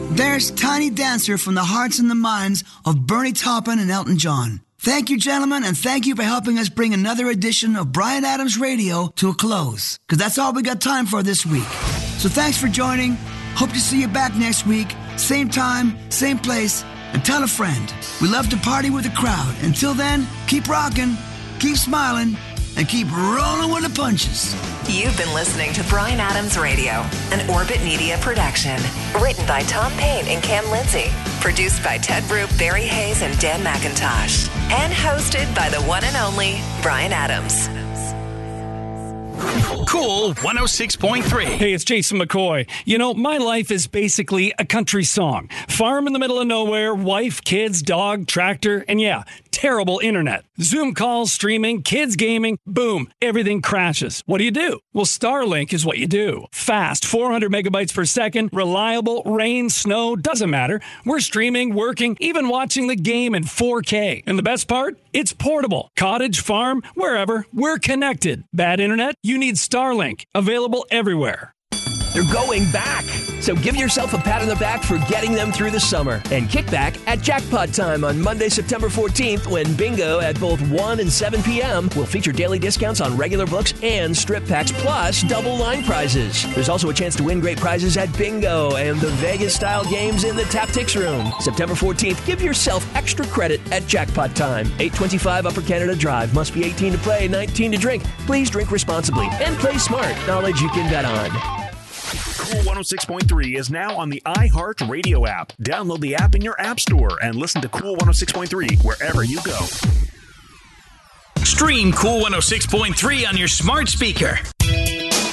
There's Tiny Dancer from the hearts and the minds of Bernie Taupin and Elton John. Thank you, gentlemen, and thank you for helping us bring another edition of Bryan Adams Radio to a close, because that's all we got time for this week. So thanks for joining. Hope to see you back next week. Same time, same place, and tell a friend. We love to party with the crowd. Until then, keep rocking, keep smiling, and keep rolling with the punches. You've been listening to Bryan Adams Radio, an Orbit Media production. Written by Tom Payne and Cam Lindsay. Produced by Ted Roop, Barry Hayes, and Dan McIntosh. And hosted by the one and only Bryan Adams. Cool 106.3. Hey, it's Jason McCoy. You know, my life is basically a country song. Farm in the middle of nowhere, wife, kids, dog, tractor, and yeah, terrible internet. Zoom calls, streaming, kids gaming, boom, everything crashes. What do? Well, Starlink is what you do. Fast, 400 megabytes per second, reliable, rain, snow, doesn't matter. We're streaming, working, even watching the game in 4K. And the best part? It's portable. Cottage, farm, wherever, we're connected. Bad internet? You need Starlink. Available everywhere. They're going back. So give yourself a pat on the back for getting them through the summer. And kick back at Jackpot Time on Monday, September 14th, when Bingo at both 1 and 7 p.m. will feature daily discounts on regular books and strip packs, plus double line prizes. There's also a chance to win great prizes at Bingo and the Vegas-style games in the Taptics Room. September 14th, give yourself extra credit at Jackpot Time. 825 Upper Canada Drive. Must be 18 to play, 19 to drink. Please drink responsibly and play smart. Knowledge you can bet on. Cool 106.3 is now on the iHeart Radio app. Download the app in your app store and listen to Cool 106.3 wherever you go. Stream Cool 106.3 on your smart speaker.